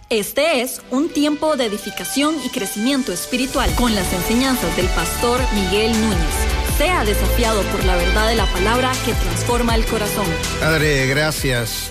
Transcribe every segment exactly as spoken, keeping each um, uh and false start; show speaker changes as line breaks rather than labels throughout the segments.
Este es un tiempo de edificación y crecimiento espiritual con las enseñanzas del pastor Miguel Núñez. Sea desafiado por la verdad de la palabra que transforma el corazón.
Padre, gracias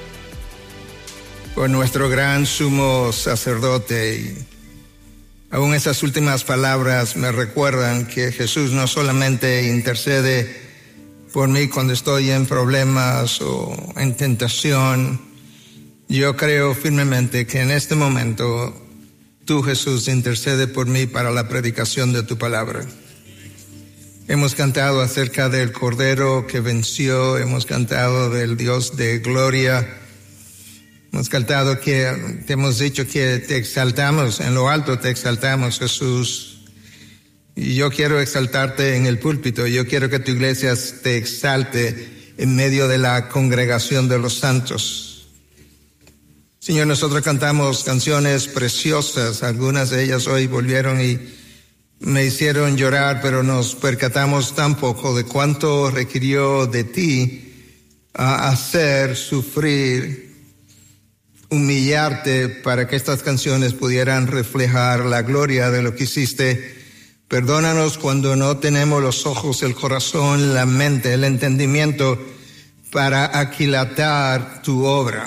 por nuestro gran sumo sacerdote. Y aún esas últimas palabras me recuerdan que Jesús no solamente intercede por mí cuando estoy en problemas o en tentación. Yo creo firmemente que en este momento tú, Jesús, intercede por mí para la predicación de tu palabra. Hemos cantado acerca del Cordero que venció, hemos cantado del Dios de gloria, hemos cantado que te hemos dicho que te exaltamos, en lo alto te exaltamos, Jesús. Y yo quiero exaltarte en el púlpito, yo quiero que tu iglesia te exalte en medio de la congregación de los santos. Señor, nosotros cantamos canciones preciosas, algunas de ellas hoy volvieron y me hicieron llorar, pero nos percatamos tan poco de cuánto requirió de ti a hacer, sufrir, humillarte para que estas canciones pudieran reflejar la gloria de lo que hiciste. Perdónanos cuando no tenemos los ojos, el corazón, la mente, el entendimiento para aquilatar tu obra.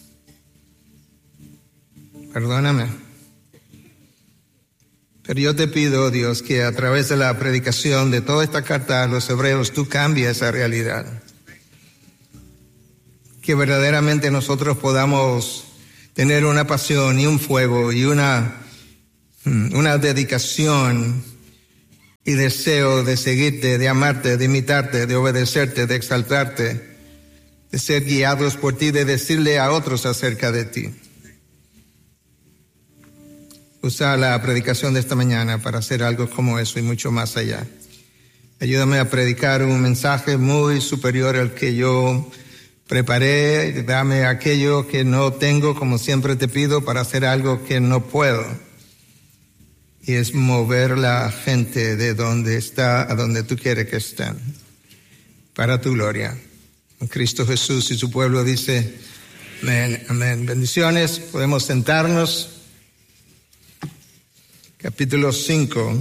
Perdóname. Pero yo te pido, Dios, que a través de la predicación de toda esta carta a los hebreos, tú cambies esa realidad. Que verdaderamente nosotros podamos tener una pasión y un fuego y una, una dedicación y deseo de seguirte, de amarte, de imitarte, de obedecerte, de exaltarte, de ser guiados por ti, de decirle a otros acerca de ti. Usa la predicación de esta mañana para hacer algo como eso y mucho más allá. Ayúdame a predicar un mensaje muy superior al que yo preparé. Dame aquello que no tengo, como siempre te pido, para hacer algo que no puedo. Y es mover la gente de donde está a donde tú quieres que estén. Para tu gloria. En Cristo Jesús y su pueblo dice, amén, amén. Bendiciones, podemos sentarnos. Capítulo cinco,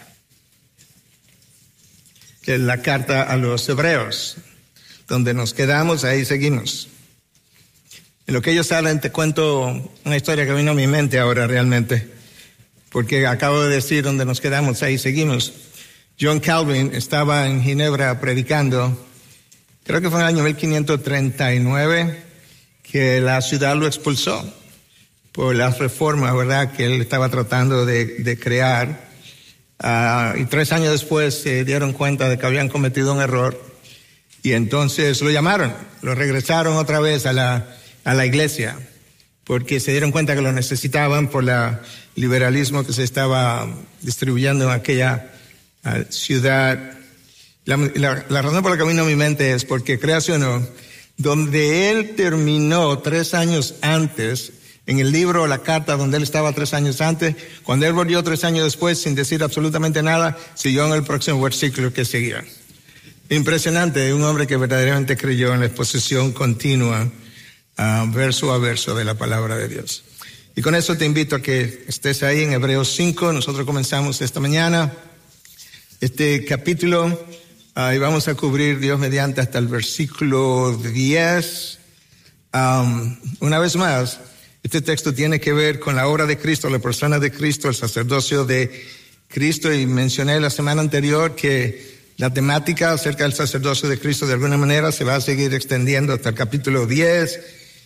que es la carta a los hebreos. Donde nos quedamos, ahí seguimos. En lo que ellos hablan, te cuento una historia que vino a mi mente ahora realmente. Porque acabo de decir donde nos quedamos, ahí seguimos. John Calvin estaba en Ginebra predicando. Creo que fue en el año mil quinientos treinta y nueve que la ciudad lo expulsó por las reformas, ¿verdad?, que él estaba tratando de, de crear. Uh, y tres años después se dieron cuenta de que habían cometido un error. Y entonces lo llamaron, lo regresaron otra vez a la, a la iglesia, porque se dieron cuenta que lo necesitaban por el liberalismo que se estaba distribuyendo en aquella uh, ciudad. La, la, la razón por la que vino a mi mente es porque, creas o no, donde él terminó tres años antes, en el libro, la carta donde él estaba tres años antes, cuando él volvió tres años después sin decir absolutamente nada, siguió en el próximo versículo que seguía. Impresionante, un hombre que verdaderamente creyó en la exposición continua, uh, verso a verso de la palabra de Dios. Y con eso te invito a que estés ahí en Hebreos cinco, nosotros comenzamos esta mañana este capítulo, uh, y vamos a cubrir, Dios mediante, hasta el versículo diez. Um, una vez más, este texto tiene que ver con la obra de Cristo, la persona de Cristo, el sacerdocio de Cristo. Y mencioné la semana anterior que la temática acerca del sacerdocio de Cristo de alguna manera se va a seguir extendiendo hasta el capítulo diez.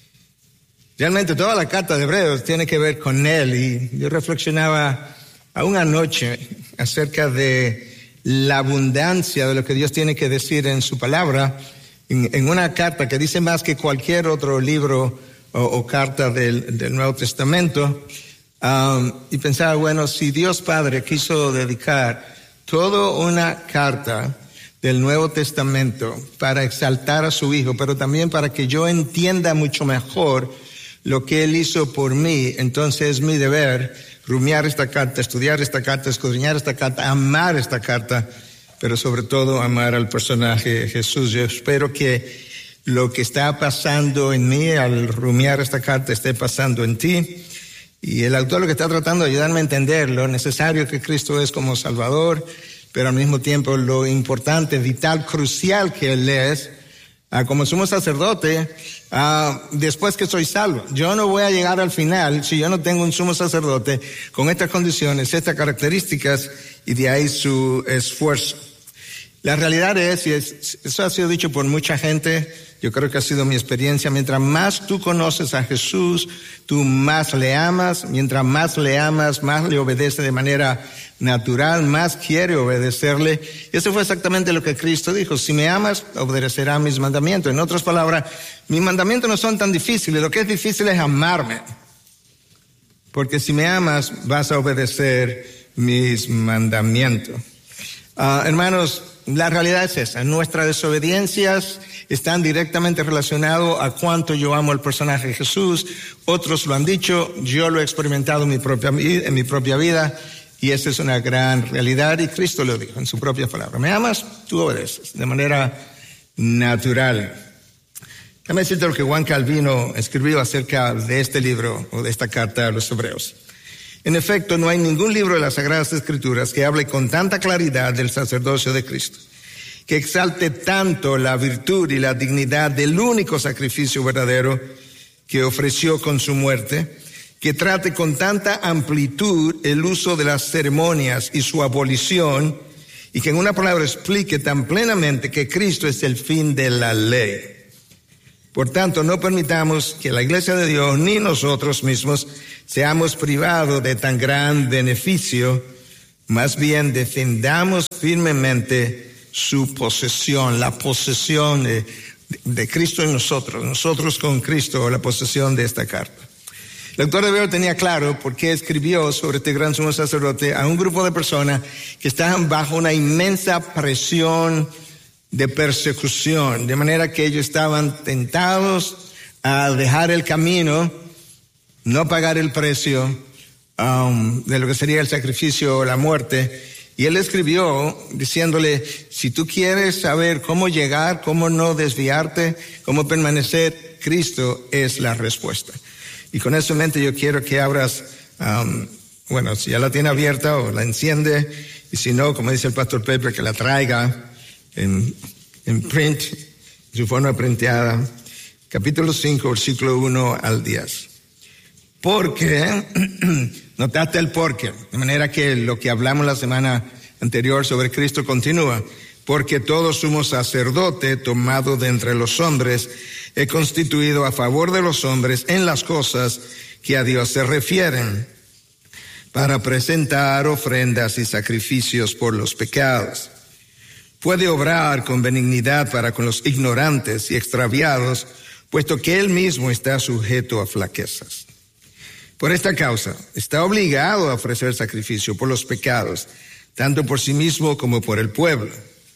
Realmente toda la carta de Hebreos tiene que ver con él. Y yo reflexionaba aún anoche acerca de la abundancia de lo que Dios tiene que decir en su palabra, en, en una carta que dice más que cualquier otro libro O, o carta del, del Nuevo Testamento, um, y pensaba, bueno, si Dios Padre quiso dedicar toda una carta del Nuevo Testamento para exaltar a su Hijo, pero también para que yo entienda mucho mejor lo que Él hizo por mí, entonces es mi deber rumiar esta carta, estudiar esta carta, escudriñar esta carta, amar esta carta, pero sobre todo amar al personaje de Jesús. Yo espero que lo que está pasando en mí al rumiar esta carta esté pasando en ti. Y el autor lo que está tratando de ayudarme a entender lo necesario que Cristo es como Salvador, pero al mismo tiempo lo importante, vital, crucial que Él es uh, como sumo sacerdote uh, después que soy salvo. Yo no voy a llegar al final si yo no tengo un sumo sacerdote con estas condiciones, estas características, y de ahí su esfuerzo. La realidad es, y es, eso ha sido dicho por mucha gente, yo creo que ha sido mi experiencia, mientras más tú conoces a Jesús, tú más le amas, mientras más le amas, más le obedece de manera natural, más quiere obedecerle. Y eso fue exactamente lo que Cristo dijo: si me amas, obedecerás mis mandamientos. En otras palabras, mis mandamientos no son tan difíciles, lo que es difícil es amarme. Porque si me amas, vas a obedecer mis mandamientos. Uh, hermanos, la realidad es esa. Nuestras desobediencias están directamente relacionadas a cuánto yo amo al personaje de Jesús. Otros lo han dicho, yo lo he experimentado en mi propia, en mi propia vida, y esa es una gran realidad, y Cristo lo dijo en su propia palabra: me amas, tú obedeces, de manera natural. Déjame decirte lo que Juan Calvino escribió acerca de este libro, o de esta carta a los Hebreos. En efecto, no hay ningún libro de las Sagradas Escrituras que hable con tanta claridad del sacerdocio de Cristo, que exalte tanto la virtud y la dignidad del único sacrificio verdadero que ofreció con su muerte, que trate con tanta amplitud el uso de las ceremonias y su abolición, y que en una palabra explique tan plenamente que Cristo es el fin de la ley. Por tanto, no permitamos que la Iglesia de Dios ni nosotros mismos seamos privados de tan gran beneficio. Más bien defendamos firmemente su posesión, la posesión de, de Cristo en nosotros, nosotros con Cristo, la posesión de esta carta. El autor de Hebreo tenía claro por qué escribió sobre este gran sumo sacerdote a un grupo de personas que estaban bajo una inmensa presión de persecución, de manera que ellos estaban tentados a dejar el camino, no pagar el precio um, de lo que sería el sacrificio o la muerte. Y él escribió diciéndole: si tú quieres saber cómo llegar, cómo no desviarte, cómo permanecer, Cristo es la respuesta. Y con eso en mente yo quiero que abras, um, bueno, si ya la tiene abierta o la enciende, y si no, como dice el pastor Pepe, que la traiga en, en print, en su forma printeada, capítulo cinco, versículo uno al diez. Porque, notaste el porque, de manera que lo que hablamos la semana anterior sobre Cristo continúa. Porque todo sumo sacerdote tomado de entre los hombres es constituido a favor de los hombres en las cosas que a Dios se refieren, para presentar ofrendas y sacrificios por los pecados. Puede obrar con benignidad para con los ignorantes y extraviados, puesto que él mismo está sujeto a flaquezas. Por esta causa, está obligado a ofrecer sacrificio por los pecados, tanto por sí mismo como por el pueblo.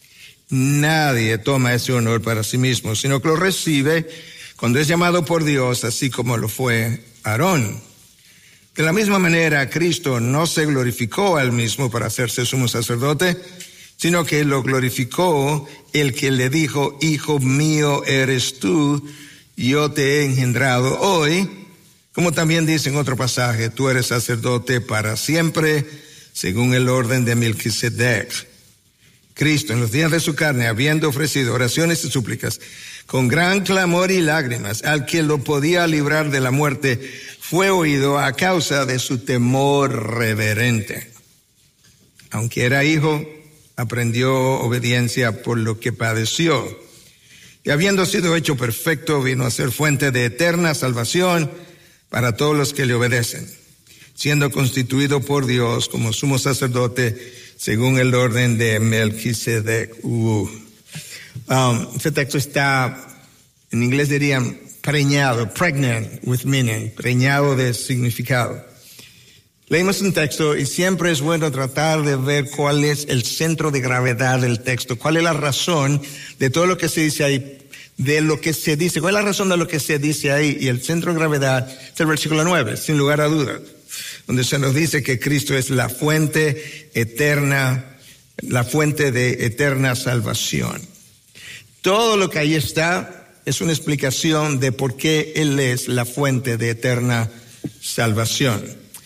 Nadie toma ese honor para sí mismo, sino que lo recibe cuando es llamado por Dios, así como lo fue Aarón. De la misma manera, Cristo no se glorificó a él mismo para hacerse sumo sacerdote, sino que lo glorificó el que le dijo: Hijo mío eres tú, yo te he engendrado hoy. Como también dice en otro pasaje: tú eres sacerdote para siempre, según el orden de Melquisedec. Cristo, en los días de su carne, habiendo ofrecido oraciones y súplicas, con gran clamor y lágrimas, al que lo podía librar de la muerte, fue oído a causa de su temor reverente. Aunque era hijo, aprendió obediencia por lo que padeció. Y habiendo sido hecho perfecto, vino a ser fuente de eterna salvación para todos los que le obedecen, siendo constituido por Dios como sumo sacerdote según el orden de Melquisedec. Uh. Um, este texto está, en inglés dirían, preñado, pregnant with meaning, preñado de significado. Leímos un texto y siempre es bueno tratar de ver cuál es el centro de gravedad del texto, cuál es la razón de todo lo que se dice ahí, de lo que se dice, cuál es la razón de lo que se dice ahí. Y el centro de gravedad es el versículo nueve, sin lugar a dudas, donde se nos dice que Cristo es la fuente eterna, la fuente de eterna salvación. Todo lo que ahí está es una explicación de por qué Él es la fuente de eterna salvación.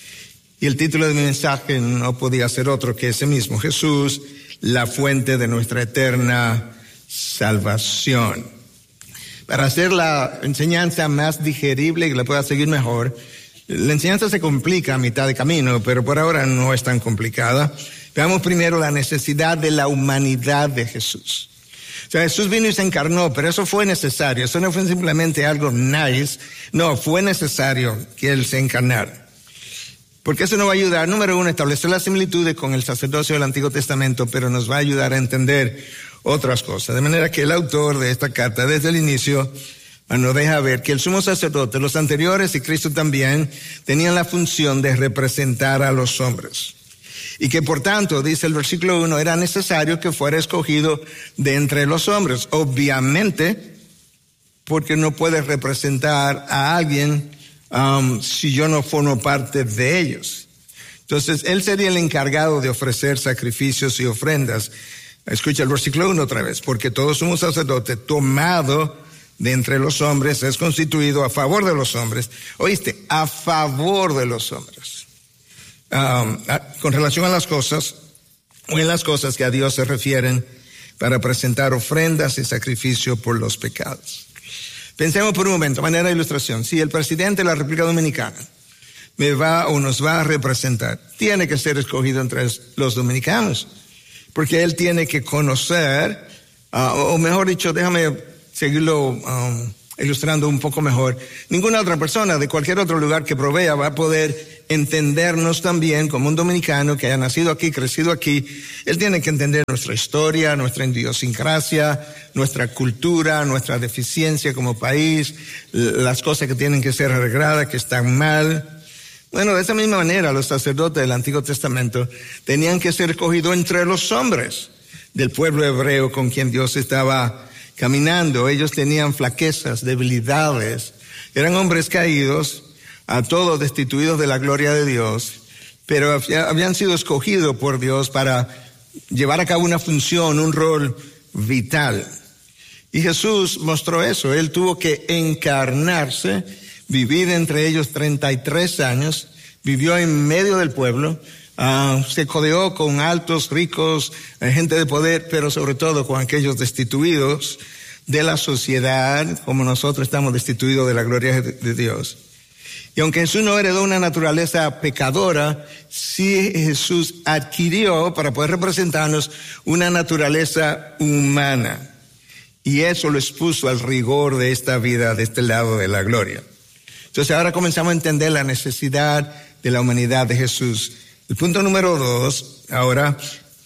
Y el título de mi mensaje no podía ser otro que ese mismo: Jesús, la fuente de nuestra eterna salvación. Para hacer la enseñanza más digerible y que la pueda seguir mejor, la enseñanza se complica a mitad de camino, pero por ahora no es tan complicada. Veamos primero la necesidad de la humanidad de Jesús. O sea, Jesús vino y se encarnó, pero eso fue necesario. Eso no fue simplemente algo nice. No, fue necesario que Él se encarnara. Porque eso nos va a ayudar, número uno, a establecer las similitudes con el sacerdocio del Antiguo Testamento, pero nos va a ayudar a entender otras cosas. De manera que el autor de esta carta, desde el inicio, nos deja ver que el sumo sacerdote, los anteriores y Cristo también, tenían la función de representar a los hombres. Y que por tanto, dice el versículo uno, era necesario que fuera escogido de entre los hombres. Obviamente, porque no puedes representar a alguien um, si yo no formo parte de ellos. Entonces, él sería el encargado de ofrecer sacrificios y ofrendas. Escucha el versículo uno otra vez. Porque todo sumo sacerdote tomado de entre los hombres es constituido a favor de los hombres. ¿Oíste? A favor de los hombres. Um, a, con relación a las cosas, o en las cosas que a Dios se refieren, para presentar ofrendas y sacrificio por los pecados. Pensemos por un momento, manera de ilustración. Si el presidente de la República Dominicana me va o nos va a representar, tiene que ser escogido entre los dominicanos, porque él tiene que conocer, uh, o mejor dicho, déjame seguirlo um, ilustrando un poco mejor. Ninguna otra persona de cualquier otro lugar que provea va a poder entendernos también como un dominicano que haya nacido aquí, crecido aquí. Él tiene que entender nuestra historia, nuestra idiosincrasia, nuestra cultura, nuestra deficiencia como país, las cosas que tienen que ser arregladas, que están mal. Bueno, de esa misma manera los sacerdotes del Antiguo Testamento tenían que ser escogidos entre los hombres del pueblo hebreo con quien Dios estaba caminando. Ellos tenían flaquezas, debilidades, eran hombres caídos, a todos destituidos de la gloria de Dios, pero habían sido escogidos por Dios para llevar a cabo una función, un rol vital. Y Jesús mostró eso. Él tuvo que encarnarse, vivir entre ellos treinta y tres años, vivió en medio del pueblo, uh, se codeó con altos, ricos, gente de poder, pero sobre todo con aquellos destituidos de la sociedad, como nosotros estamos destituidos de la gloria de Dios. Y aunque Jesús no heredó una naturaleza pecadora, sí Jesús adquirió, para poder representarnos, una naturaleza humana. Y eso lo expuso al rigor de esta vida, de este lado de la gloria. Entonces ahora comenzamos a entender la necesidad de la humanidad de Jesús. El punto número dos, ahora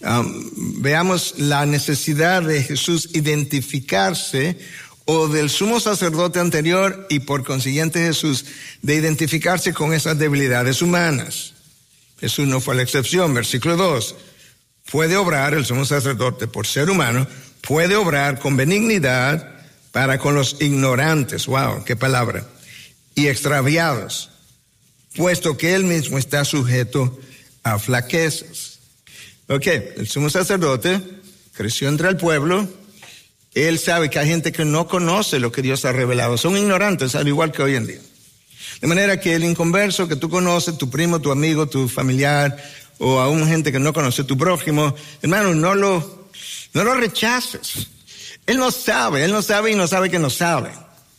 um, veamos la necesidad de Jesús identificarse, o del sumo sacerdote anterior y por consiguiente Jesús, de identificarse con esas debilidades humanas. Jesús no fue la excepción. Versículo dos. Puede obrar, el sumo sacerdote, por ser humano, puede obrar con benignidad para con los ignorantes. Wow, qué palabra. Y extraviados, puesto que él mismo está sujeto a flaquezas. Ok, el sumo sacerdote creció entre el pueblo. Él sabe que hay gente que no conoce lo que Dios ha revelado. Son ignorantes, al igual que hoy en día. De manera que el inconverso que tú conoces, tu primo, tu amigo, tu familiar, o aún gente que no conoce, tu prójimo, hermano, no lo, no lo rechaces. Él no sabe, él no sabe y no sabe que no sabe.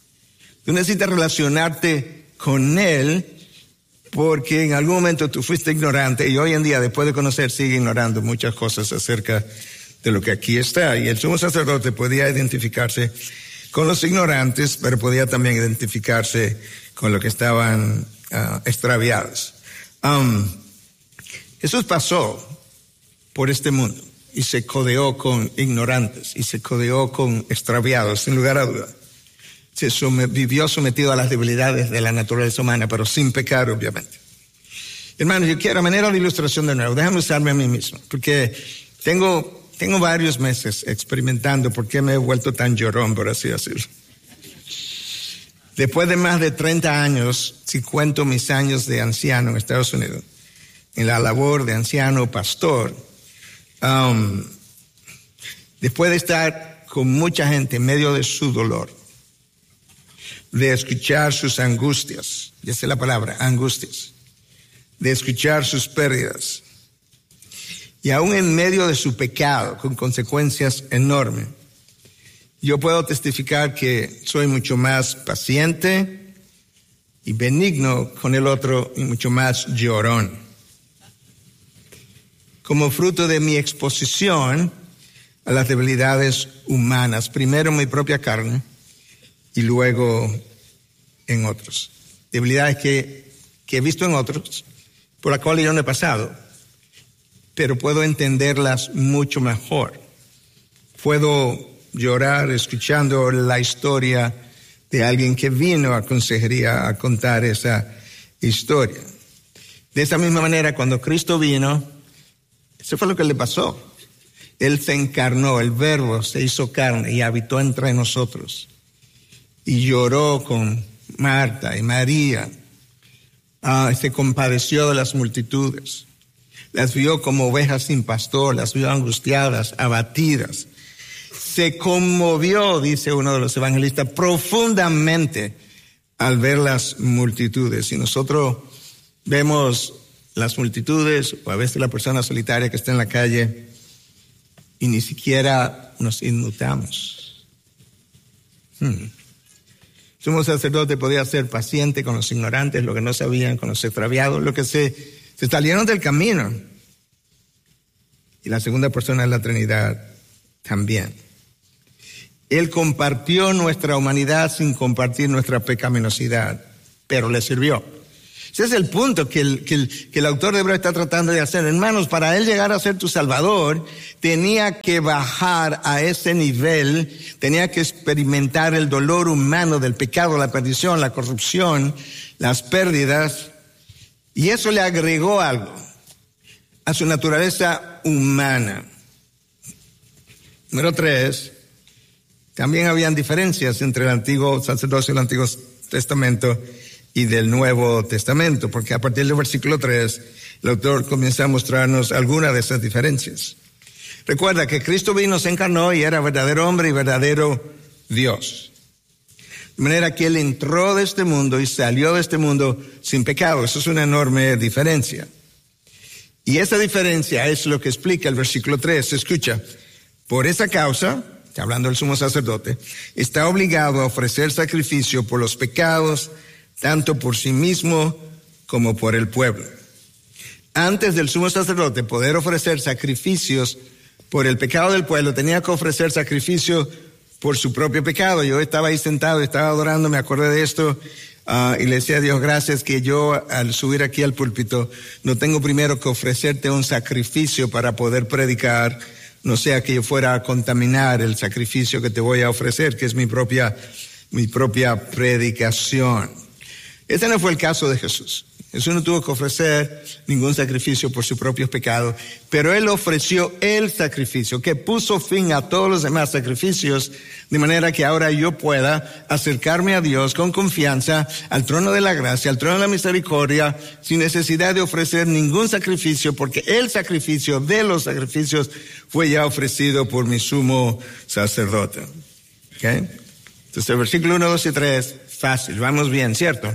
Tú necesitas relacionarte con él porque en algún momento tú fuiste ignorante y hoy en día, después de conocer, sigue ignorando muchas cosas acerca de lo que aquí está. Y el sumo sacerdote podía identificarse con los ignorantes, pero podía también identificarse con los que estaban uh, extraviados. Um, Jesús pasó por este mundo y se codeó con ignorantes y se codeó con extraviados, sin lugar a duda. Se sume, vivió sometido a las debilidades de la naturaleza humana, pero sin pecar, obviamente. Hermanos, yo quiero, a manera de ilustración de nuevo, déjame usarme a mí mismo, porque tengo... Tengo varios meses experimentando por qué me he vuelto tan llorón, por así decirlo. Después de más de treinta años, si cuento mis años de anciano en Estados Unidos, en la labor de anciano pastor, um, después de estar con mucha gente en medio de su dolor, de escuchar sus angustias. Y esa es la palabra, angustias. De escuchar sus pérdidas. Y aún en medio de su pecado, con consecuencias enormes, yo puedo testificar que soy mucho más paciente y benigno con el otro y mucho más llorón. Como fruto de mi exposición a las debilidades humanas, primero en mi propia carne y luego en otros. Debilidades que, que he visto en otros, por las cuales yo no he pasado, pero puedo entenderlas mucho mejor. Puedo llorar escuchando la historia de alguien que vino a consejería a contar esa historia. De esa misma manera, cuando Cristo vino, eso fue lo que le pasó. Él se encarnó, el Verbo se hizo carne y habitó entre nosotros. Y lloró con Marta y María. Ah, se compadeció de las multitudes. Las vio como ovejas sin pastor, las vio angustiadas, abatidas. Se conmovió, dice uno de los evangelistas, profundamente al ver las multitudes. Y nosotros vemos las multitudes, o a veces la persona solitaria que está en la calle, y ni siquiera nos inmutamos. Hmm. Sumo sacerdote podía ser paciente con los ignorantes, los que no sabían, con los extraviados, los que se, se salieron del camino. Y la segunda persona de la Trinidad también. Él compartió nuestra humanidad sin compartir nuestra pecaminosidad, pero le sirvió. Ese es el punto que el, que el, que el autor de Hebreos está tratando de hacer. Hermanos, para él llegar a ser tu Salvador, tenía que bajar a ese nivel, tenía que experimentar el dolor humano del pecado, la perdición, la corrupción, las pérdidas, y eso le agregó algo a su naturaleza humana. Número tres, también habían diferencias entre el antiguo sacerdocio y el Antiguo Testamento y del Nuevo Testamento, porque a partir del versículo tres, el autor comienza a mostrarnos algunas de esas diferencias. Recuerda que Cristo vino, se encarnó y era verdadero hombre y verdadero Dios. De manera que Él entró de este mundo y salió de este mundo sin pecado. Eso es una enorme diferencia. Y esa diferencia es lo que explica el versículo tres. Escucha, por esa causa, está hablando el sumo sacerdote, está obligado a ofrecer sacrificio por los pecados, tanto por sí mismo como por el pueblo. Antes del sumo sacerdote poder ofrecer sacrificios por el pecado del pueblo, tenía que ofrecer sacrificio por su propio pecado. Yo estaba ahí sentado, estaba adorando, me acordé de esto, uh, y le decía a Dios, gracias que yo al subir aquí al púlpito no tengo primero que ofrecerte un sacrificio para poder predicar, no sea que yo fuera a contaminar el sacrificio que te voy a ofrecer, que es mi propia, mi propia predicación. Ese no fue el caso de Jesús. Jesús no tuvo que ofrecer ningún sacrificio por sus propios pecados, pero Él ofreció el sacrificio que puso fin a todos los demás sacrificios, de manera que ahora yo pueda acercarme a Dios con confianza al trono de la gracia, al trono de la misericordia, sin necesidad de ofrecer ningún sacrificio, porque el sacrificio de los sacrificios fue ya ofrecido por mi sumo sacerdote. ¿Okay? Entonces el versículo uno, dos y tres, fácil, vamos bien, ¿cierto?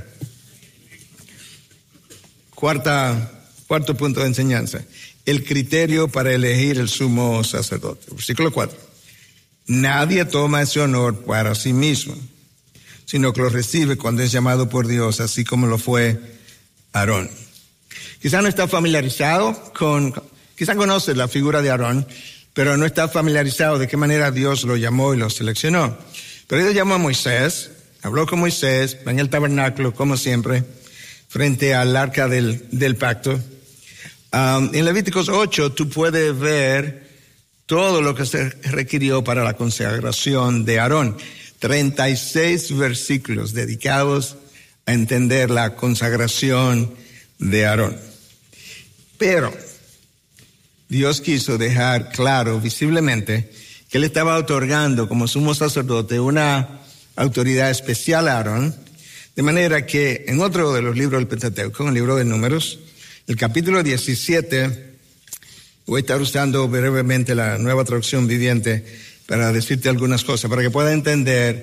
Cuarta, cuarto punto de enseñanza. El criterio para elegir el sumo sacerdote. Versículo cuatro. Nadie toma ese honor para sí mismo, sino que lo recibe cuando es llamado por Dios, así como lo fue Aarón. Quizá no está familiarizado con, quizá conoce la figura de Aarón, pero no está familiarizado de qué manera Dios lo llamó y lo seleccionó. Pero Dios llamó a Moisés, habló con Moisés en el tabernáculo, como siempre, frente al arca del, del pacto. Um, en Levíticos ocho tú puedes ver todo lo que se requirió para la consagración de Aarón. treinta y seis versículos dedicados a entender la consagración de Aarón. Pero Dios quiso dejar claro visiblemente que Él estaba otorgando como sumo sacerdote una autoridad especial a Aarón. De manera que en otro de los libros del Pentateuco, en el libro de Números, el capítulo diecisiete, voy a estar usando brevemente la Nueva Traducción Viviente para decirte algunas cosas, para que puedas entender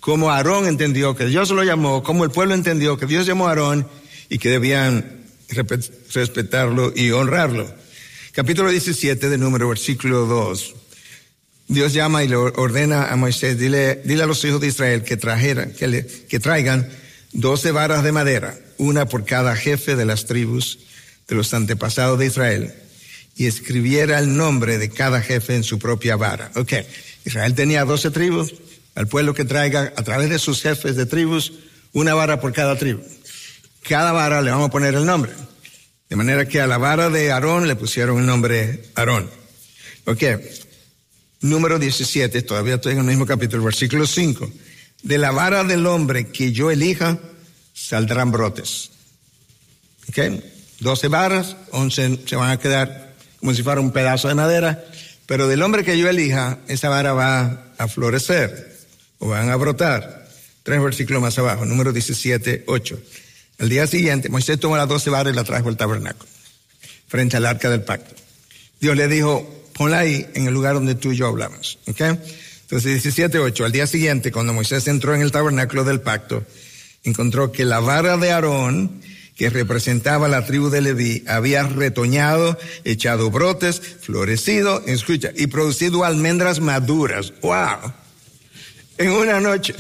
cómo Aarón entendió que Dios lo llamó, cómo el pueblo entendió que Dios llamó a Aarón y que debían respetarlo y honrarlo. Capítulo diecisiete de Número, versículo dos. Dios llama y le ordena a Moisés, dile, dile a los hijos de Israel que trajeran, que, le, que traigan doce varas de madera, una por cada jefe de las tribus de los antepasados de Israel, y escribiera el nombre de cada jefe en su propia vara. Ok, Israel tenía doce tribus, al pueblo que traiga a través de sus jefes de tribus, una vara por cada tribu. Cada vara le vamos a poner el nombre. De manera que a la vara de Aarón le pusieron el nombre Aarón. Ok, Número diecisiete, todavía estoy en el mismo capítulo, versículo cinco. De la vara del hombre que yo elija, saldrán brotes. Ok, doce varas, once se van a quedar como si fuera un pedazo de madera, pero del hombre que yo elija, esa vara va a florecer, o van a brotar. Tres versículos más abajo, Número diecisiete, ocho. Al día siguiente, Moisés tomó las doce varas y la trajo al tabernáculo, frente al arca del pacto. Dios le dijo, ponla ahí en el lugar donde tú y yo hablamos. ¿Ok? Entonces, diecisiete, ocho. Al día siguiente, cuando Moisés entró en el tabernáculo del pacto, encontró que la vara de Aarón, que representaba la tribu de Leví, había retoñado, echado brotes, florecido, escucha, y producido almendras maduras. ¡Wow! En una noche,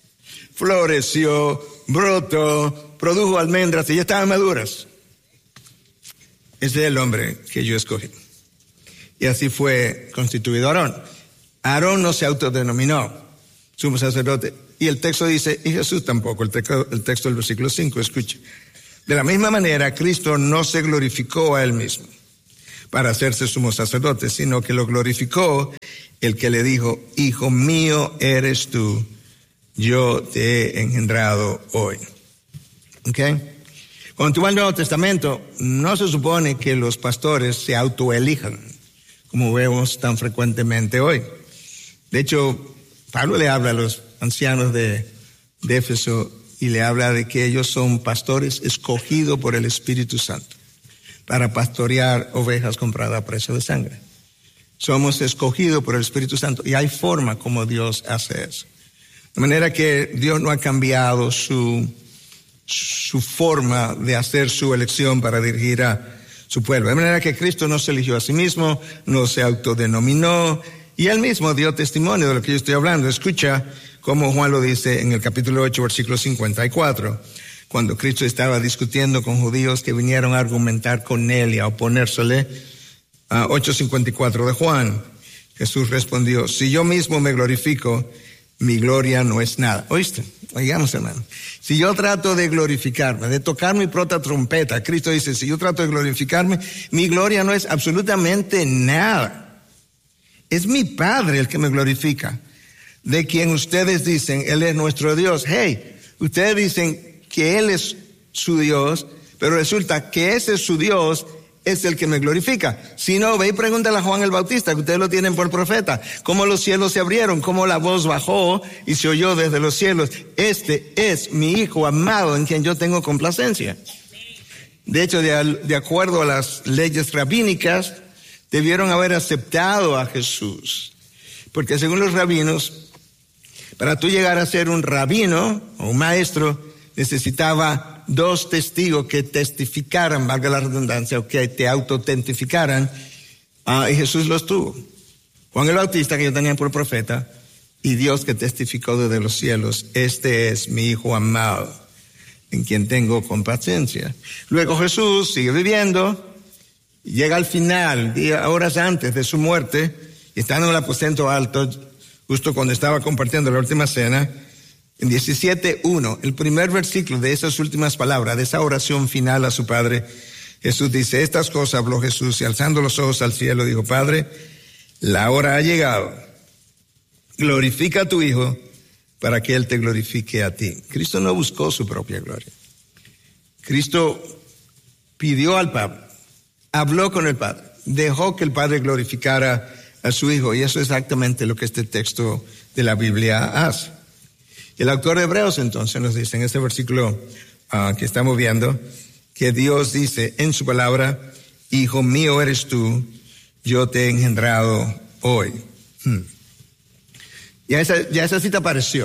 floreció, brotó, produjo almendras y ya estaban maduras. Ese es el hombre que yo escogí. Y así fue constituido Aarón. Aarón no se autodenominó sumo sacerdote. Y el texto dice, y Jesús tampoco, el texto, el texto del versículo cinco, escucha. De la misma manera, Cristo no se glorificó a él mismo para hacerse sumo sacerdote, sino que lo glorificó el que le dijo, hijo mío eres tú, yo te he engendrado hoy. ¿Ok? Cuando tú vas al Nuevo Testamento, no se supone que los pastores se autoelijan, como vemos tan frecuentemente hoy. De hecho, Pablo le habla a los ancianos de, de Éfeso y le habla de que ellos son pastores escogidos por el Espíritu Santo para pastorear ovejas compradas a precio de sangre. Somos escogidos por el Espíritu Santo y hay forma como Dios hace eso. De manera que Dios no ha cambiado su, su forma de hacer su elección para dirigir a su pueblo. De manera que Cristo no se eligió a sí mismo, no se autodenominó, y él mismo dio testimonio de lo que yo estoy hablando. Escucha cómo Juan lo dice en el capítulo ocho, versículo cincuenta y cuatro, cuando Cristo estaba discutiendo con judíos que vinieron a argumentar con él y a oponérsele. Uh, ocho cincuenta y cuatro de Juan, Jesús respondió, si yo mismo me glorifico, mi gloria no es nada. ¿Oíste? Oigamos, hermano. Si yo trato de glorificarme, de tocar mi propia trompeta, Cristo dice, si yo trato de glorificarme, mi gloria no es absolutamente nada. Es mi Padre el que me glorifica, de quien ustedes dicen, Él es nuestro Dios. Hey, ustedes dicen que Él es su Dios, pero resulta que ese es su Dios, es el que me glorifica. Si no, ve y pregúntale a Juan el Bautista, que ustedes lo tienen por profeta, cómo los cielos se abrieron, cómo la voz bajó y se oyó desde los cielos. Este es mi Hijo amado en quien yo tengo complacencia. De hecho, de, de acuerdo a las leyes rabínicas, debieron haber aceptado a Jesús. Porque según los rabinos, para tú llegar a ser un rabino o un maestro, necesitaba dos testigos que testificaran, valga la redundancia, o que te autotentificaran, uh, y Jesús los tuvo. Juan el Bautista, que yo tenía por profeta, y Dios que testificó desde los cielos, este es mi Hijo amado, en quien tengo complacencia. Luego Jesús sigue viviendo, llega al final, horas antes de su muerte, y está en el aposento alto, justo cuando estaba compartiendo la última cena. En diecisiete uno, el primer versículo de esas últimas palabras, de esa oración final a su Padre, Jesús dice, estas cosas habló Jesús y alzando los ojos al cielo dijo, Padre, la hora ha llegado, glorifica a tu Hijo para que Él te glorifique a ti. Cristo no buscó su propia gloria. Cristo pidió al Padre, habló con el Padre, dejó que el Padre glorificara a su Hijo, y eso es exactamente lo que este texto de la Biblia hace. El autor de Hebreos entonces nos dice en este versículo uh, que estamos viendo, que Dios dice en su palabra, Hijo mío eres tú, yo te he engendrado hoy. Hmm. Ya, esa, ya esa cita apareció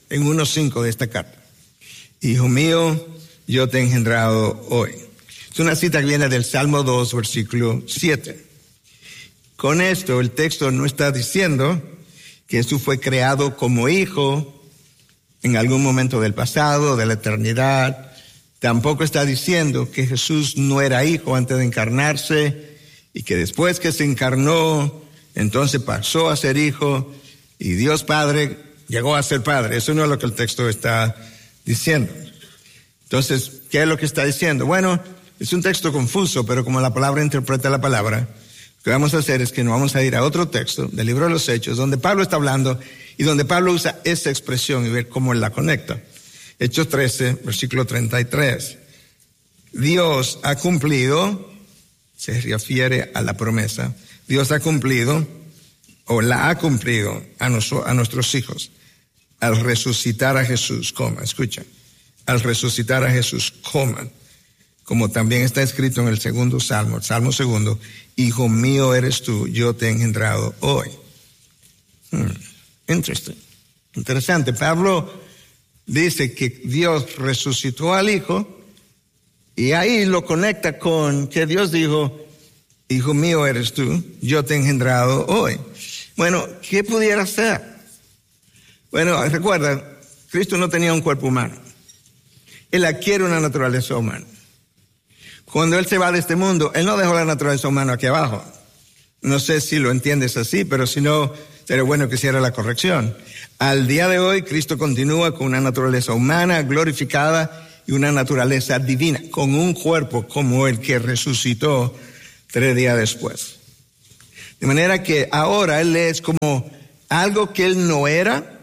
en uno cinco de esta carta. Hijo mío, yo te he engendrado hoy. Es una cita que viene del Salmo dos, versículo siete. Con esto, el texto no está diciendo que Jesús fue creado como hijo en algún momento del pasado, de la eternidad. Tampoco está diciendo que Jesús no era hijo antes de encarnarse y que después que se encarnó, entonces pasó a ser hijo y Dios Padre llegó a ser padre. Eso no es lo que el texto está diciendo. Entonces, ¿qué es lo que está diciendo? Bueno, es un texto confuso, pero como la palabra interpreta la palabra, lo que vamos a hacer es que nos vamos a ir a otro texto del libro de los Hechos, donde Pablo está hablando y donde Pablo usa esa expresión y ver cómo él la conecta. Hechos trece, versículo treinta y tres. Dios ha cumplido, se refiere a la promesa, Dios ha cumplido, o la ha cumplido a, nuestro, a nuestros hijos, al resucitar a Jesús, coma, escucha, al resucitar a Jesús, coma, como también está escrito en el segundo salmo, el salmo segundo, hijo mío eres tú, yo te he engendrado hoy. Hmm. Interesting. Interesante. Pablo dice que Dios resucitó al hijo y ahí lo conecta con que Dios dijo, hijo mío eres tú, yo te he engendrado hoy. Bueno, ¿qué pudiera ser? Bueno, recuerda, Cristo no tenía un cuerpo humano. Él adquiere una naturaleza humana. Cuando Él se va de este mundo, Él no dejó la naturaleza humana aquí abajo. No sé si lo entiendes así, pero si no, sería bueno que hiciera la corrección. Al día de hoy, Cristo continúa con una naturaleza humana glorificada y una naturaleza divina, con un cuerpo como el que resucitó tres días después. De manera que ahora Él es como algo que Él no era.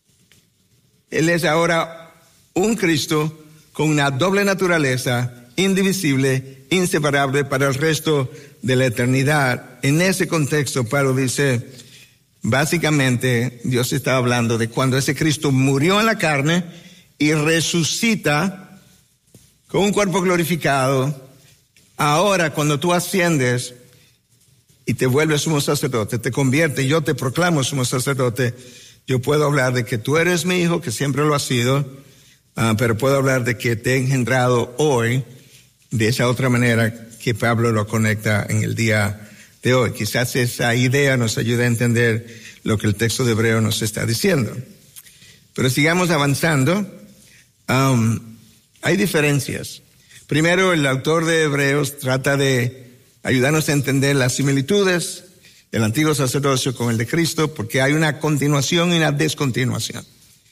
Él es ahora un Cristo con una doble naturaleza, indivisible, inseparable para el resto de la eternidad. En ese contexto, Pablo dice, básicamente, Dios está hablando de cuando ese Cristo murió en la carne y resucita con un cuerpo glorificado. Ahora, cuando tú asciendes y te vuelves sumo sacerdote, te convierte, yo te proclamo sumo sacerdote, yo puedo hablar de que tú eres mi hijo, que siempre lo has sido, uh, pero puedo hablar de que te he engendrado hoy, de esa otra manera que Pablo lo conecta en el día de hoy. Quizás esa idea nos ayude a entender lo que el texto de Hebreo nos está diciendo. Pero sigamos avanzando. Um, hay diferencias. Primero, el autor de Hebreos trata de ayudarnos a entender las similitudes del antiguo sacerdocio con el de Cristo, porque hay una continuación y una descontinuación.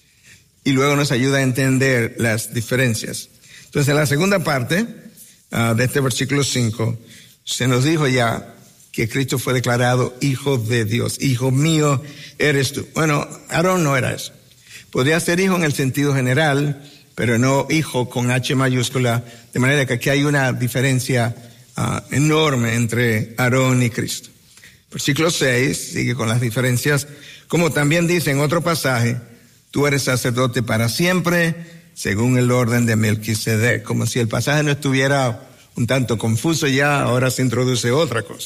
Y luego nos ayuda a entender las diferencias. Entonces, en la segunda parte uh, de este versículo cinco, se nos dijo ya que Cristo fue declarado hijo de Dios. Hijo mío eres tú. Bueno, Aarón no era eso. Podría ser hijo en el sentido general, pero no hijo con H mayúscula, de manera que aquí hay una diferencia uh, enorme entre Aarón y Cristo. Versículo seis sigue con las diferencias, como también dice en otro pasaje, tú eres sacerdote para siempre, según el orden de Melquisedec. Como si el pasaje no estuviera un tanto confuso ya, ahora se introduce otra cosa.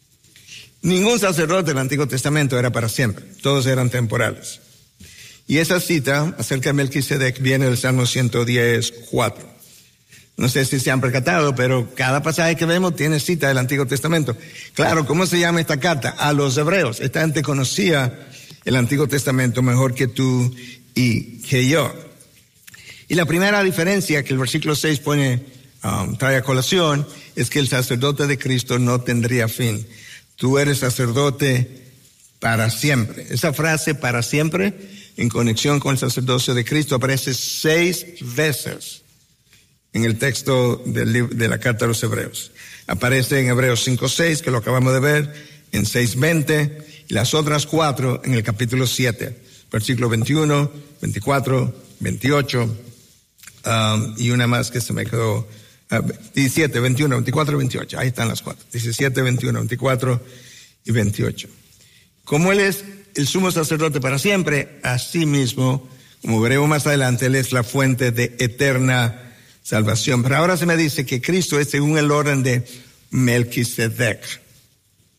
Ningún sacerdote del Antiguo Testamento era para siempre, todos eran temporales. Y esa cita acerca de Melquisedec viene del Salmo ciento diez, cuatro. No sé si se han percatado, pero cada pasaje que vemos tiene cita del Antiguo Testamento. Claro, ¿cómo se llama esta carta? A los hebreos. Esta gente conocía el Antiguo Testamento mejor que tú y que yo. Y la primera diferencia que el versículo seis pone, um, trae a colación, es que el sacerdote de Cristo no tendría fin. Tú eres sacerdote para siempre. Esa frase para siempre, en conexión con el sacerdocio de Cristo, aparece seis veces en el texto del libro, de la carta a los Hebreos. Aparece en Hebreos cinco seis, que lo acabamos de ver, en seis veinte, y las otras cuatro en el capítulo siete, versículo veintiuno, veinticuatro, veintiocho, um, y una más que se me quedó, uh, diecisiete, veintiuno, veinticuatro, veintiocho, ahí están las cuatro, diecisiete, veintiuno, veinticuatro y veintiocho. Como Él es el sumo sacerdote para siempre, así mismo, como veremos más adelante, Él es la fuente de eterna salvación. Pero ahora se me dice que Cristo es según el orden de Melquisedec.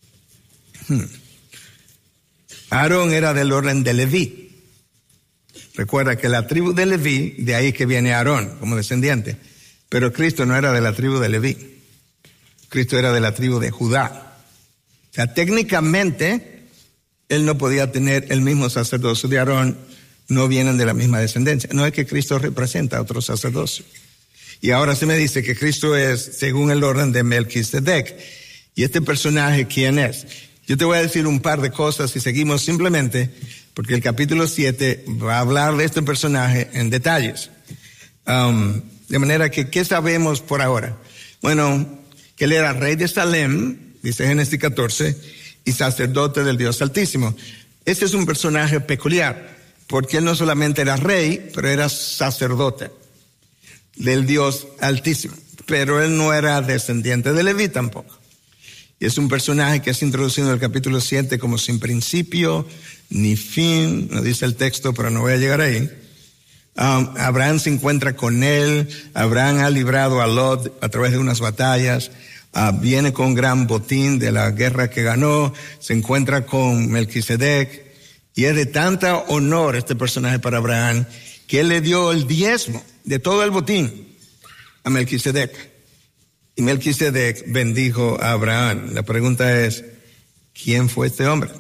Hmm. Aarón era del orden de Leví. Recuerda que la tribu de Leví, de ahí que viene Aarón como descendiente. Pero Cristo no era de la tribu de Leví. Cristo era de la tribu de Judá. O sea, técnicamente, él no podía tener el mismo sacerdocio de Aarón. No vienen de la misma descendencia. No es que Cristo representa a otro sacerdocio. Y ahora se me dice que Cristo es según el orden de Melquisedec. ¿Y este personaje quién es? Yo te voy a decir un par de cosas y seguimos simplemente porque el capítulo siete va a hablar de este personaje en detalles. Um, de manera que, ¿qué sabemos por ahora? Bueno, que él era rey de Salem, dice Génesis catorce, y sacerdote del Dios Altísimo. Este es un personaje peculiar, porque él no solamente era rey, pero era sacerdote del Dios Altísimo. Pero él no era descendiente de Leví tampoco. Y es un personaje que es introducido en el capítulo siete como sin principio ni fin, no dice el texto, pero no voy a llegar ahí. Um, Abraham se encuentra con él, Abraham ha librado a Lot a través de unas batallas, uh, viene con gran botín de la guerra que ganó, se encuentra con Melquisedec, y es de tanta honor este personaje para Abraham, que él le dio el diezmo de todo el botín a Melquisedec. Y Melquisedec bendijo a Abraham. La pregunta es, ¿quién fue este hombre?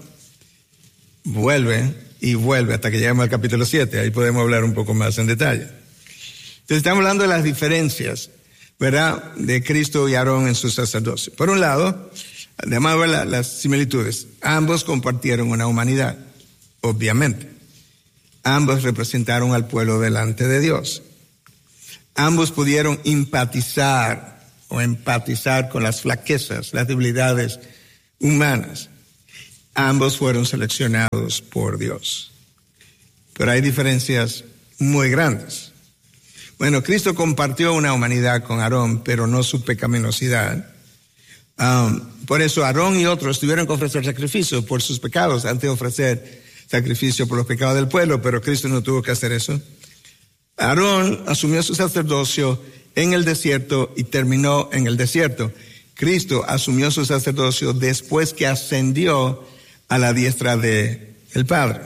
Vuelve y vuelve hasta que lleguemos al capítulo siete. Ahí podemos hablar un poco más en detalle. Entonces estamos hablando de las diferencias, ¿verdad?, de Cristo y Aarón en su sacerdocio. Por un lado, además de ver las similitudes, ambos compartieron una humanidad, obviamente. Ambos representaron al pueblo delante de Dios. Ambos pudieron empatizar o empatizar con las flaquezas, las debilidades humanas. Ambos fueron seleccionados por Dios. Pero hay diferencias muy grandes. Bueno, Cristo compartió una humanidad con Aarón, pero no su pecaminosidad. Um, por eso Aarón y otros tuvieron que ofrecer sacrificio por sus pecados antes de ofrecer sacrificio por los pecados del pueblo, pero Cristo no tuvo que hacer eso. Aarón asumió su sacerdocio en el desierto y terminó en el desierto. Cristo asumió su sacerdocio después que ascendió a la diestra de el Padre.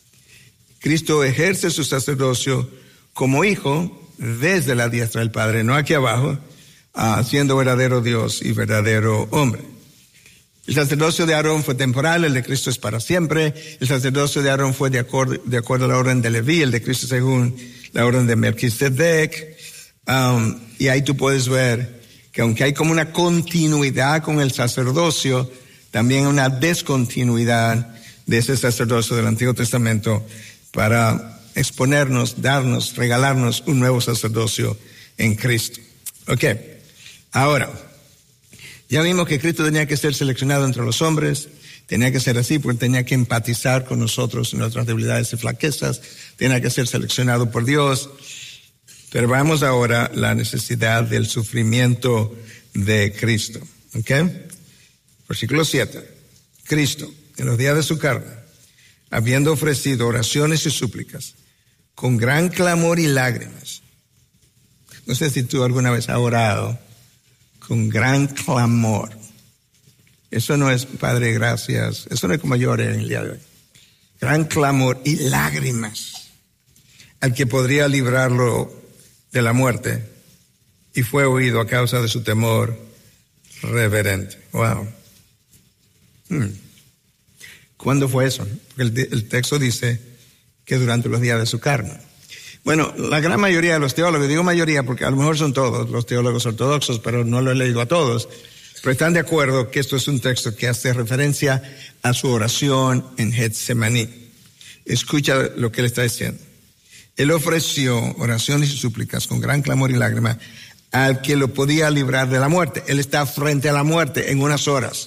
Cristo ejerce su sacerdocio como hijo desde la diestra del Padre, no aquí abajo, uh, siendo verdadero Dios y verdadero hombre. El sacerdocio de Aarón fue temporal, el de Cristo es para siempre. El sacerdocio de Aarón fue de acuerdo, de acuerdo a la orden de Leví, el de Cristo según la orden de Melquisedec. Um, y ahí tú puedes ver que aunque hay como una continuidad con el sacerdocio, también una descontinuidad de ese sacerdocio del Antiguo Testamento para exponernos, darnos, regalarnos un nuevo sacerdocio en Cristo. Ok, ahora, ya vimos que Cristo tenía que ser seleccionado entre los hombres, tenía que ser así porque tenía que empatizar con nosotros en nuestras debilidades y flaquezas, tenía que ser seleccionado por Dios. Pero veamos ahora la necesidad del sufrimiento de Cristo. ¿Ok? Versículo siete. Cristo, en los días de su carne, habiendo ofrecido oraciones y súplicas, con gran clamor y lágrimas. No sé si tú alguna vez has orado con gran clamor. Eso no es, Padre, gracias. Eso no es como yo oré en el día de hoy. Gran clamor y lágrimas al que podría librarlo de la muerte, y fue oído a causa de su temor reverente. Wow. Hmm. ¿Cuándo fue eso? Porque el, el texto dice que durante los días de su carne. Bueno, la gran mayoría de los teólogos, digo mayoría porque a lo mejor son todos los teólogos ortodoxos, pero no lo he leído a todos, pero están de acuerdo que esto es un texto que hace referencia a su oración en Getsemaní. Escucha lo que él está diciendo. Él ofreció oraciones y súplicas con gran clamor y lágrima al que lo podía librar de la muerte. Él está frente a la muerte en unas horas.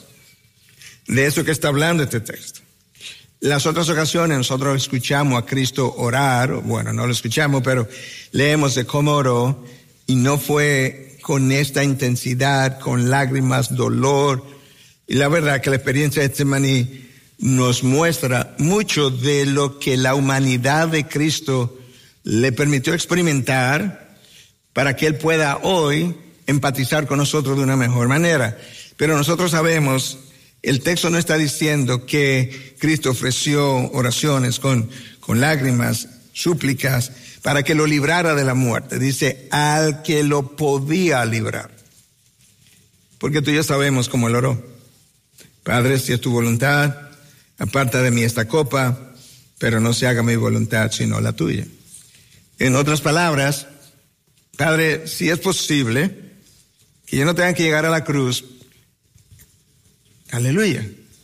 De eso que está hablando este texto. Las otras ocasiones nosotros escuchamos a Cristo orar, bueno, no lo escuchamos, pero leemos de cómo oró y no fue con esta intensidad, con lágrimas, dolor. Y la verdad que la experiencia de Getsemaní nos muestra mucho de lo que la humanidad de Cristo le permitió experimentar para que Él pueda hoy empatizar con nosotros de una mejor manera. Pero nosotros sabemos, el texto no está diciendo que Cristo ofreció oraciones con, con lágrimas súplicas para que lo librara de la muerte. Dice, al que lo podía librar. Porque tú y yo sabemos cómo él oró. Padre, si es tu voluntad, aparta de mí esta copa, pero no se haga mi voluntad sino la tuya. En otras palabras, Padre, si es posible que yo no tenga que llegar a la cruz, aleluya.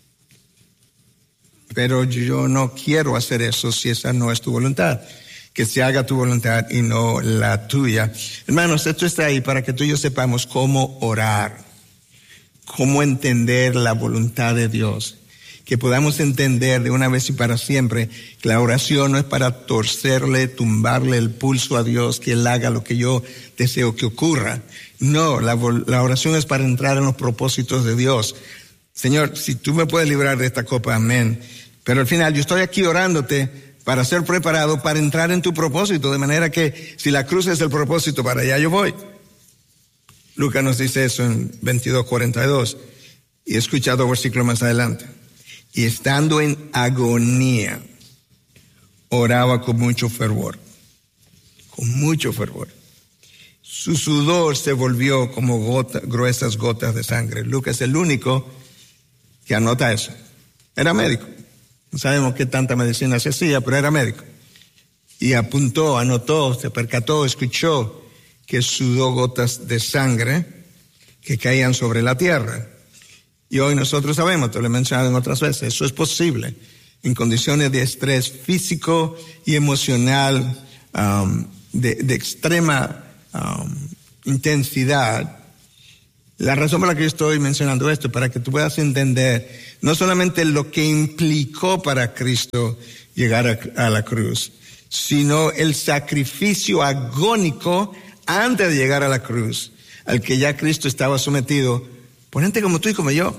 Pero yo no quiero hacer eso si esa no es tu voluntad. Que se haga tu voluntad y no la tuya. Hermanos, esto está ahí para que tú y yo sepamos cómo orar, cómo entender la voluntad de Dios. Que podamos entender de una vez y para siempre que la oración no es para torcerle, tumbarle el pulso a Dios, que Él haga lo que yo deseo que ocurra. No, la, la oración es para entrar en los propósitos de Dios. Señor, si tú me puedes librar de esta copa, amén. Pero al final yo estoy aquí orándote para ser preparado para entrar en tu propósito, de manera que si la cruz es el propósito, para allá yo voy. Lucas nos dice eso en veintidós cuarenta y dos. Y he escuchado versículo más adelante. Y estando en agonía, oraba con mucho fervor. Con mucho fervor. Su sudor se volvió como gota, gruesas gotas de sangre. Lucas es el único que anota eso. Era médico. No sabemos qué tanta medicina se hacía, pero era médico. Y apuntó, anotó, se percató, escuchó que sudó gotas de sangre que caían sobre la tierra. Y hoy nosotros sabemos, te lo he mencionado en otras veces, eso es posible en condiciones de estrés físico y emocional um, de, de extrema um, intensidad. La razón por la que yo estoy mencionando esto es para que tú puedas entender no solamente lo que implicó para Cristo llegar a, a la cruz, sino el sacrificio agónico antes de llegar a la cruz, al que ya Cristo estaba sometido por gente como tú y como yo.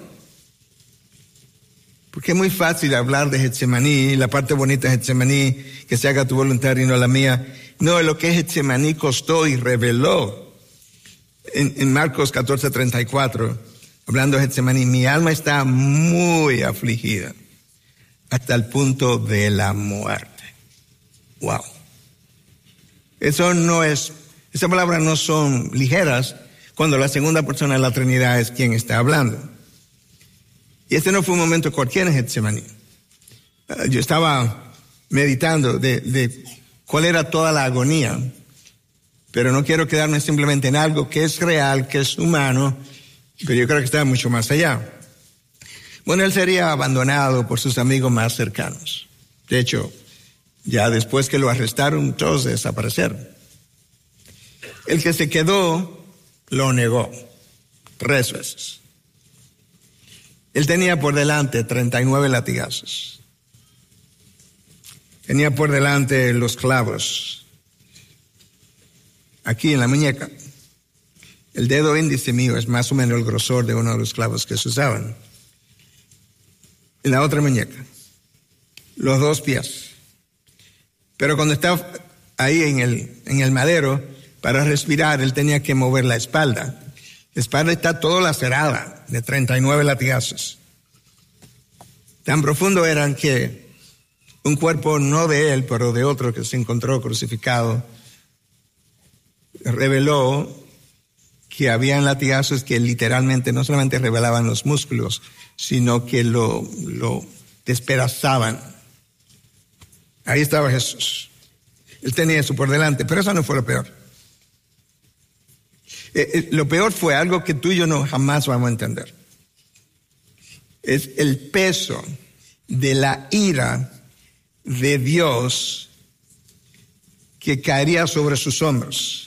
Porque es muy fácil hablar de Getsemaní, la parte bonita de Getsemaní, que se haga tu voluntad y no la mía. No, lo que Getsemaní costó y reveló. En, en Marcos catorce treinta y cuatro, hablando de Getsemaní, mi alma está muy afligida hasta el punto de la muerte. Wow. Eso no es, esas palabras no son ligeras cuando la segunda persona de la Trinidad es quien está hablando. Y este no fue un momento cualquiera en Getsemaní. Uh, yo estaba meditando de, de cuál era toda la agonía. Pero no quiero quedarme simplemente en algo que es real, que es humano, pero yo creo que está mucho más allá. Bueno, él sería abandonado por sus amigos más cercanos. De hecho, ya después que lo arrestaron, todos desaparecieron. El que se quedó lo negó tres veces. Él tenía por delante treinta y nueve latigazos. Tenía por delante los clavos aquí en la muñeca. El dedo índice mío es más o menos el grosor de uno de los clavos que se usaban. En la otra muñeca, los dos pies. Pero cuando estaba ahí en el, en el madero, para respirar, él tenía que mover la espalda. La espalda está toda lacerada de treinta y nueve latigazos. Tan profundo eran que un cuerpo no de él, pero de otro que se encontró crucificado, reveló que habían latigazos que literalmente no solamente revelaban los músculos, sino que lo, lo despedazaban. Ahí estaba Jesús. Él tenía eso por delante, pero eso no fue lo peor. Eh, eh, lo peor fue algo que tú y yo no jamás vamos a entender. Es el peso de la ira de Dios que caería sobre sus hombros.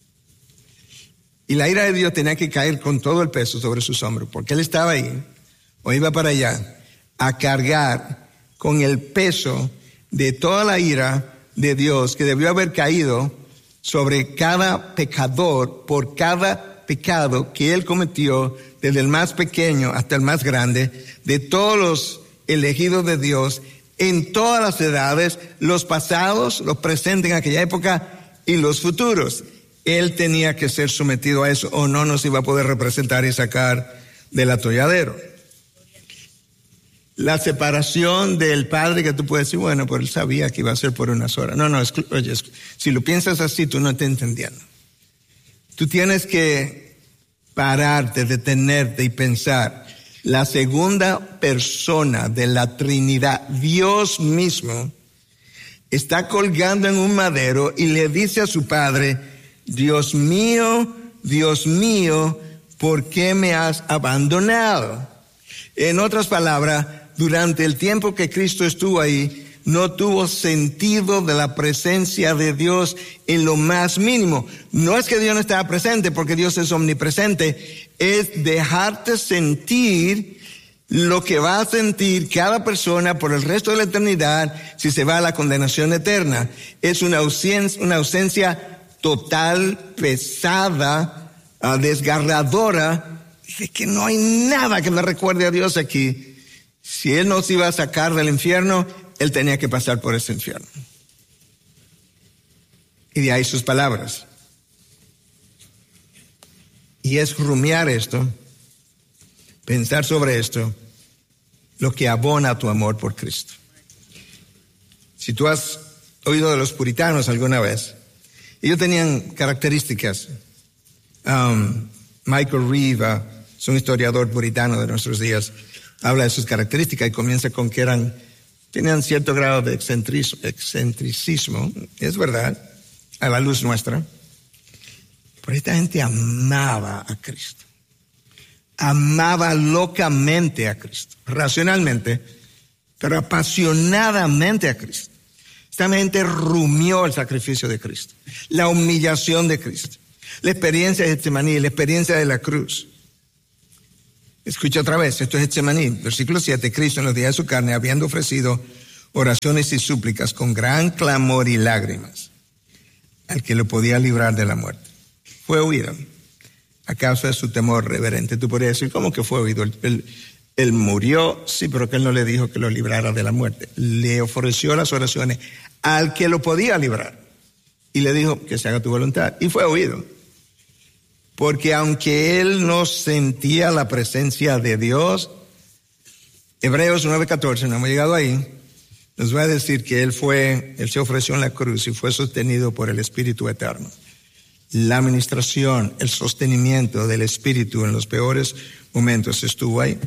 Y la ira de Dios tenía que caer con todo el peso sobre sus hombros, porque él estaba ahí, o iba para allá, a cargar con el peso de toda la ira de Dios que debió haber caído sobre cada pecador por cada pecado que él cometió, desde el más pequeño hasta el más grande, de todos los elegidos de Dios, en todas las edades, los pasados, los presentes en aquella época y los futuros. Él tenía que ser sometido a eso o no nos iba a poder representar y sacar del atolladero. la separación del Padre, que tú puedes decir, bueno, pues él sabía que iba a ser por unas horas. No, no, es, oye, es, si lo piensas así, tú no estás entendiendo. Tú tienes que pararte, detenerte y pensar. La segunda persona de la Trinidad, Dios mismo, está colgando en un madero y le dice a su Padre, Dios mío, Dios mío, ¿por qué me has abandonado? En otras palabras, durante el tiempo que Cristo estuvo ahí, no tuvo sentido de la presencia de Dios en lo más mínimo. No es que Dios no estaba presente, porque Dios es omnipresente, es dejarte sentir lo que va a sentir cada persona por el resto de la eternidad si se va a la condenación eterna. Es una ausencia, una ausencia total, pesada, uh, desgarradora, de que no hay nada que me recuerde a Dios aquí. Si Él nos iba a sacar del infierno, Él tenía que pasar por ese infierno. Y de ahí sus palabras. Y es rumiar esto, pensar sobre esto, lo que abona tu amor por Cristo. Si tú has oído de los puritanos alguna vez, ellos tenían características. Um, Michael Reeve, uh, es un historiador puritano de nuestros días, habla de sus características y comienza con que eran, tenían cierto grado de excentricismo, es verdad, a la luz nuestra. Pero esta gente amaba a Cristo. Amaba locamente a Cristo, racionalmente, pero apasionadamente a Cristo. Esta gente rumió el sacrificio de Cristo, la humillación de Cristo, la experiencia de Getsemaní, la experiencia de la cruz. Escucha otra vez, esto es Getsemaní, versículo siete, Cristo en los días de su carne, habiendo ofrecido oraciones y súplicas con gran clamor y lágrimas al que lo podía librar de la muerte, fue oído a causa de su temor reverente. Tú podrías decir, ¿cómo que fue oído? Él, él, él murió, sí, pero que él no le dijo que lo librara de la muerte. Le ofreció las oraciones al que lo podía librar y le dijo que se haga tu voluntad, y fue oído. Porque aunque él no sentía la presencia de Dios, Hebreos nueve catorce, no hemos llegado ahí, nos va a decir que él fue, él se ofreció en la cruz y fue sostenido por el Espíritu Eterno. La administración, el sostenimiento del Espíritu en los peores momentos estuvo ahí.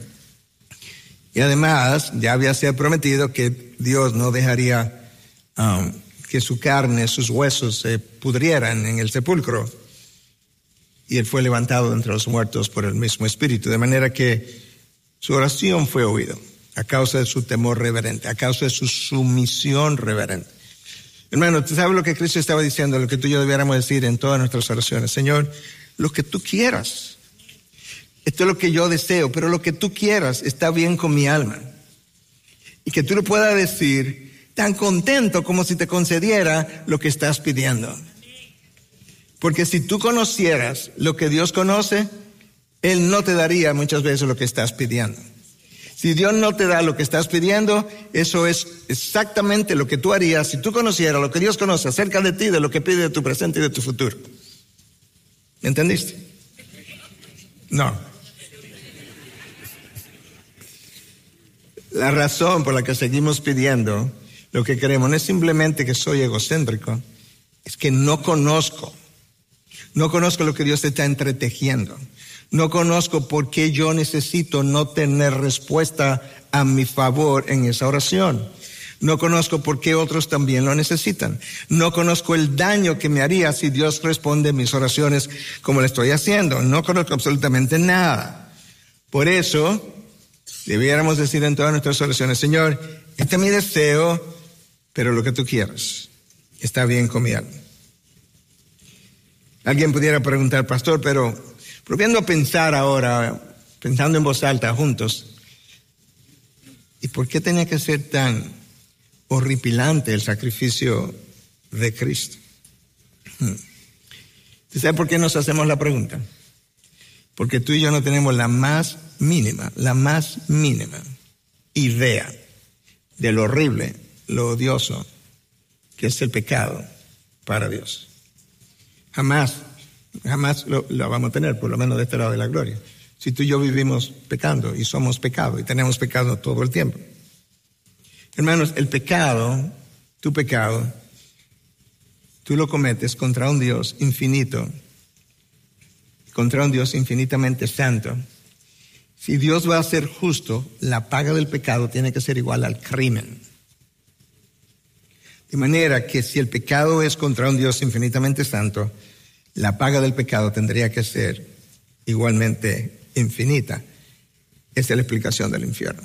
Y además, ya había sido prometido que Dios no dejaría um, que su carne, sus huesos se pudrieran en el sepulcro. Y él fue levantado de entre los muertos por el mismo Espíritu, de manera que su oración fue oída a causa de su temor reverente, a causa de su sumisión reverente. Hermano, ¿tú sabes lo que Cristo estaba diciendo? Lo que tú y yo debiéramos decir en todas nuestras oraciones. Señor, lo que tú quieras. Esto es lo que yo deseo, pero lo que tú quieras está bien con mi alma. Y que tú lo puedas decir tan contento como si te concediera lo que estás pidiendo. Porque si tú conocieras lo que Dios conoce, Él no te daría muchas veces lo que estás pidiendo. Si Dios no te da lo que estás pidiendo, eso es exactamente lo que tú harías si tú conocieras lo que Dios conoce acerca de ti, de lo que pide de tu presente y de tu futuro. ¿Me entendiste? No. La razón por la que seguimos pidiendo lo que queremos no es simplemente que soy egocéntrico, es que no conozco. No conozco lo que Dios está entretejiendo. No conozco por qué yo necesito no tener respuesta a mi favor en esa oración. No conozco por qué otros también lo necesitan. No conozco el daño que me haría si Dios responde mis oraciones como le estoy haciendo. No conozco absolutamente nada. Por eso, debiéramos decir en todas nuestras oraciones, Señor, este es mi deseo, pero lo que tú quieras está bien con mi alma. Alguien pudiera preguntar, pastor, pero volviendo a pensar ahora, pensando en voz alta juntos, ¿y por qué tenía que ser tan horripilante el sacrificio de Cristo? ¿Usted sabe por qué nos hacemos la pregunta? Porque tú y yo no tenemos la más mínima, la más mínima idea de lo horrible, lo odioso que es el pecado para Dios. Jamás, jamás lo, lo vamos a tener, por lo menos de este lado de la gloria. si tú y yo vivimos pecando y somos pecado y tenemos pecado todo el tiempo? Hermanos, el pecado, tu pecado, tú lo cometes contra un Dios infinito, contra un Dios infinitamente santo. Si Dios va a ser justo, la paga del pecado tiene que ser igual al crimen. De manera que si el pecado es contra un Dios infinitamente santo, la paga del pecado tendría que ser igualmente infinita. Esa es la explicación del infierno.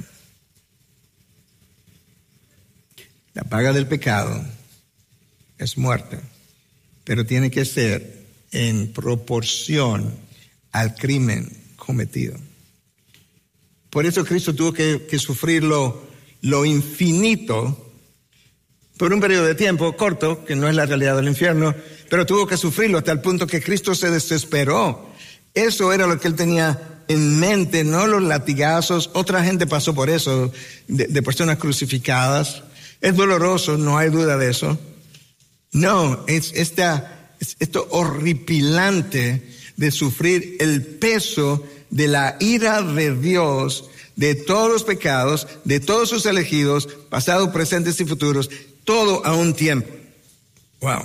La paga del pecado es muerte, pero tiene que ser en proporción al crimen cometido. Por eso Cristo tuvo que, que sufrir lo, lo infinito por un periodo de tiempo corto, que no es la realidad del infierno, pero tuvo que sufrirlo hasta el punto que Cristo se desesperó. Eso era lo que él tenía en mente, no los latigazos. Otra gente pasó por eso, de, de personas crucificadas. Es doloroso, no hay duda de eso. No, es, esta, es esto horripilante de sufrir el peso de la ira de Dios, de todos los pecados, de todos sus elegidos, pasados, presentes y futuros, todo a un tiempo. Wow.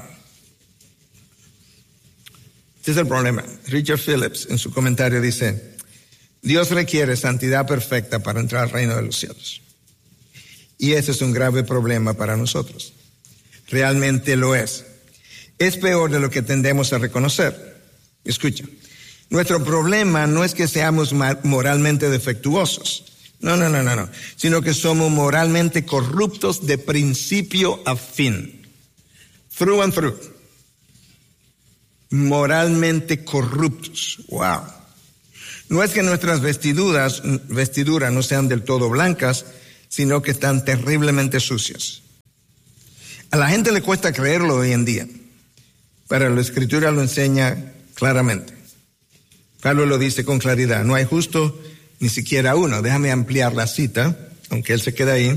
Este es el problema. Richard Phillips en su comentario dice: Dios requiere santidad perfecta para entrar al reino de los cielos. Y ese es un grave problema para nosotros. Realmente lo es. Es peor de lo que tendemos a reconocer. Escucha, nuestro problema no es que seamos moralmente defectuosos. No, no, no, no, no. Sino que somos moralmente corruptos de principio a fin. Through and through. Moralmente corruptos. Wow. No es que nuestras vestiduras, vestiduras no sean del todo blancas, sino que están terriblemente sucias. A la gente le cuesta creerlo hoy en día, pero la Escritura lo enseña claramente. Pablo lo dice con claridad: no hay justo ni siquiera uno. Déjame ampliar la cita, aunque él se queda ahí.